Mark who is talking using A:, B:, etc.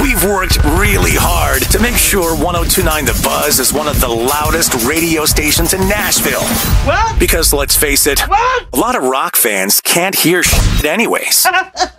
A: We've worked really hard to make sure 102.9 The Buzz is one of the loudest radio stations in Nashville.
B: What?
A: Because let's face it,
B: What?
A: a lot of rock fans can't hear shit anyways.